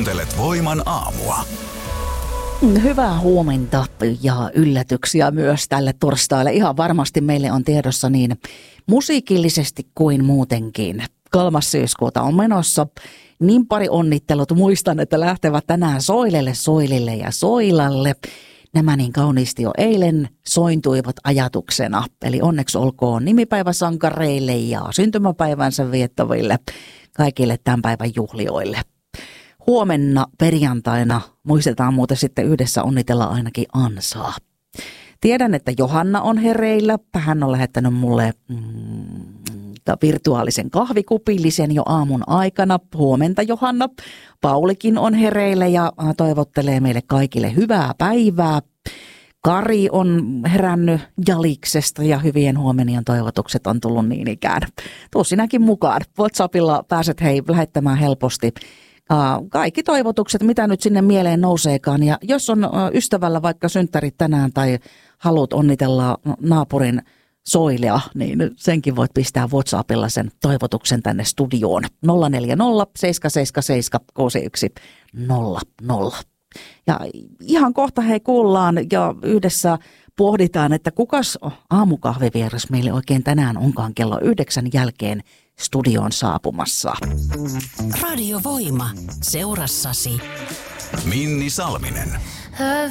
Kuuntelet Voiman aamua. Hyvää huomenta ja yllätyksiä myös tälle torstaille. Ihan varmasti meille on tiedossa niin musiikillisesti kuin muutenkin. 3. syyskuuta on menossa. Niin pari onnittelut. Muistan, että lähtevät tänään Soilille ja Soilalle. Nämä niin kauniisti jo eilen sointuivat ajatuksena. Eli onneksi olkoon nimipäiväsankareille ja syntymäpäivänsä viettäville kaikille tämän päivän juhlioille. Huomenna perjantaina muistetaan muuten sitten yhdessä onnitella ainakin Ansaa. Tiedän, että Johanna on hereillä. Hän on lähettänyt mulle virtuaalisen kahvikupillisen jo aamun aikana. Huomenta Johanna. Paulikin on hereillä ja toivottelee meille kaikille hyvää päivää. Kari on herännyt Jaliksesta ja hyvien huomenien toivotukset on tullut niin ikään. Tuu sinäkin mukaan. WhatsAppilla pääset lähettämään helposti kaikki toivotukset, mitä nyt sinne mieleen nouseekaan. Ja jos on ystävällä vaikka synttärit tänään tai haluat onnitella naapurin Soilea, niin senkin voit pistää WhatsAppilla sen toivotuksen tänne studioon. 040 777 6100. Ja ihan kohta kuullaan ja yhdessä pohditaan, että kukas aamukahvivieras meille oikein tänään onkaan kello 9 jälkeen studioon saapumassa. Radio Voima. Seurassasi Minni Salminen.